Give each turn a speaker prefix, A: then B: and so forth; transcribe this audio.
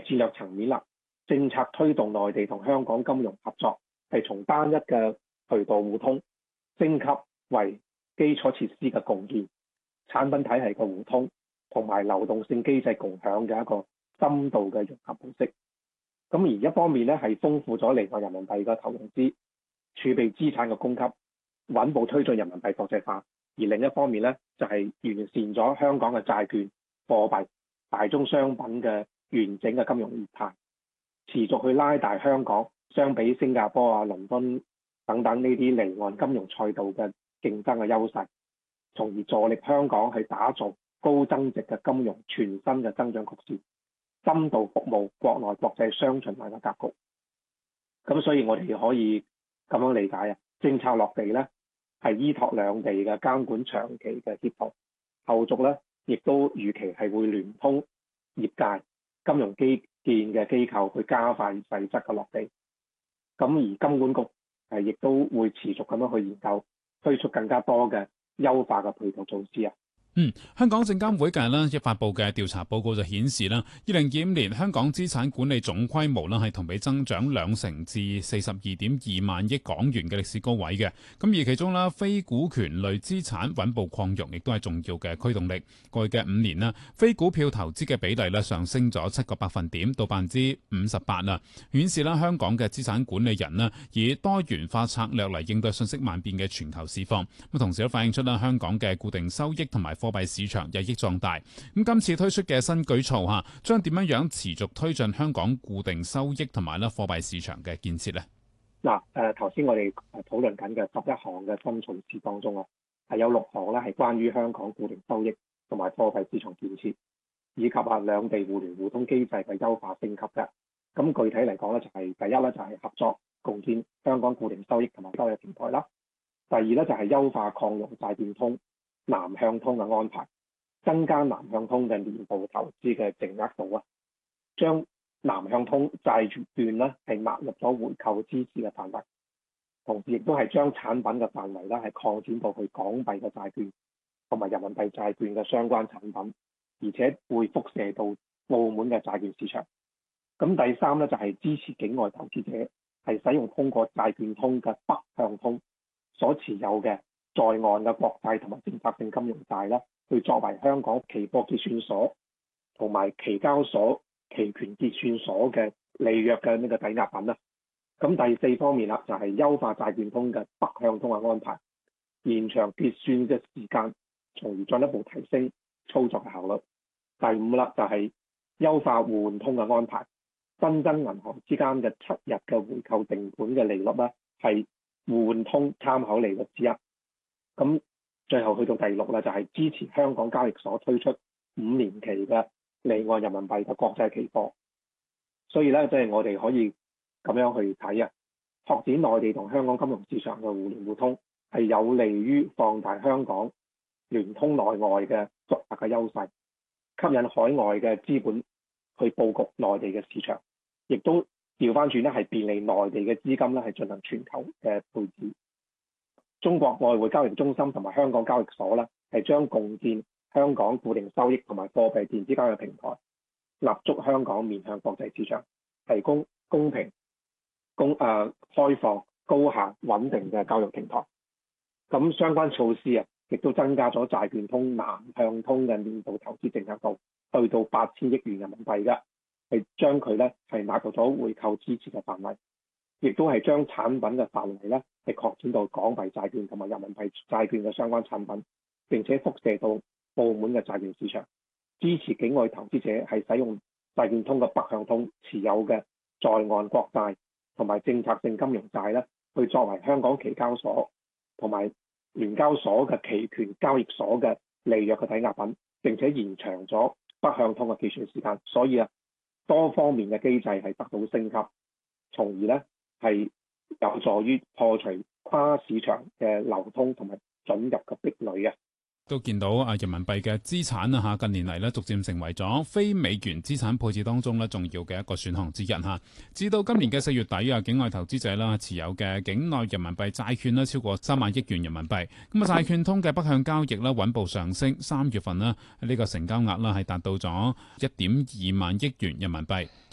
A: 戰略層面啦，政策推動內地同香港金融合作係從單一嘅渠道互通升級為基礎設施嘅共建、產品體系嘅互通同埋流動性機制共享嘅一個深度嘅融合模式。咁而一方面咧係豐富咗離岸人民幣嘅投融資、儲備資產嘅供給，穩步推進人民幣國際化；而另一方面咧就係完善咗香港嘅債券、貨幣、大宗商品嘅完整嘅金融業態，持續去拉大香港相比新加坡啊、倫敦等等呢啲離岸金融賽道嘅競爭嘅優勢，從而助力香港去打造高增值嘅金融全新嘅增長曲線，深度服務國內國際雙循環嘅格局。咁所以我哋可以咁樣理解啊，政策落地咧係依託兩地嘅監管長期嘅協同，後續咧亦都預期係會聯通業界、金融基建嘅機構去加快細則嘅落地。咁而金管局亦都會持續咁樣去研究，推出更加多嘅優化嘅配套措施啊。
B: 香港證監會近日一發布嘅調查報告就顯示啦，2025年香港資產管理總規模啦係同比增長2%至42.2萬億港元嘅歷史高位嘅。咁而其中啦，非股權類資產穩步擴容，亦都係重要嘅驅動力。過去嘅5年啦，非股票投資嘅比例咧上升咗7個百分點到58%啦，顯示啦香港嘅資產管理人啦以多元化策略嚟應對瞬息萬變嘅全球市況。咁同時都反映出啦香港嘅固定收益同埋貨幣市場日益壯大。咁今次推出嘅新舉措將點樣持續推進香港固定收益同埋貨幣市場嘅建設呢？
A: 頭先我哋討論緊嘅11項嘅新措施當中係有6項係關於香港固定收益同埋貨幣市場建設，以及兩地互聯互通機制嘅優化升級嘅。咁具體嚟講咧，就係第一咧就係合作共建香港固定收益同埋收益平台啦。第二咧就係優化擴容債券通、南向通嘅安排，增加南向通嘅年度投資嘅淨額度將南向通債券咧係納入咗回購支持嘅範圍，同時亦都係將產品嘅範圍咧係擴展到去港幣嘅債券同埋人民幣債券嘅相關產品，而且會輻射到澳門嘅債券市場。咁第三咧就係支持境外投資者係使用通過債券通嘅北向通所持有嘅在岸嘅國債同埋政策性金融債啦，去作為香港期貨結算所同埋期交所期權結算所嘅履約嘅呢個抵押品啦。咁第四方面啦，就係優化債券通嘅北向通嘅安排，延長結算嘅時間，從而進一步提升操作嘅效率。第五啦，就係優化互換通嘅安排，新增銀行之間嘅7日嘅回購定本嘅利率咧，係互換通參考利率之一。咁最後去到第6啦，就係支持香港交易所推出5年期嘅離岸人民幣嘅國際期貨。所以咧，即係我哋可以咁樣去睇拓展內地同香港金融市場嘅互聯互通，係有利於放大香港聯通內外嘅獨特嘅優勢，吸引海外嘅資本去佈局內地嘅市場，亦都調翻轉咧係便利內地嘅資金咧係進行全球嘅配置。中國外匯交易中心同埋香港交易所咧係將共建香港固定收益同埋貨幣電子交易平台，立足香港面向國際市場，提供公平、開放、高效、穩定嘅交易平台。咁相關措施亦都增加咗債券通南向通嘅年度投資淨額度，去到8000億元人民幣嘅，係將佢咧係納入咗回購支持嘅範圍，亦都係將產品嘅範圍咧係擴展到港幣債券同埋人民幣債券嘅相關產品，並且輻射到澳門嘅債券市場，支持境外投資者係使用債券通嘅北向通持有嘅在岸國債同埋政策性金融債咧，去作為香港期交所同埋聯交所嘅期權交易所嘅履約嘅抵押品，並且延長咗北向通嘅結算時間。所以多方面嘅機制係得到升級，從而咧係有助於破除跨市場嘅流通同埋准入嘅壁壘。
B: 都見到人民幣嘅資產近年嚟逐漸成為咗非美元資產配置當中重要嘅一個選項之一。至到今年嘅4月底境外投資者持有嘅境內人民幣債券超過3萬億元人民幣。咁債券通嘅北向交易穩步上升，3月份呢個成交額係達到咗1.2萬億元人民幣。